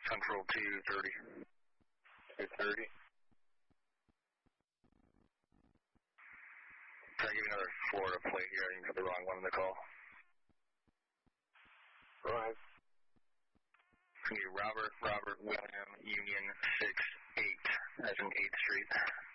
Central 230. 230. Try to give you another Florida plate here. I got the wrong one in the call. Go ahead. Robert, William, Union, 6-8, as in 8th Street.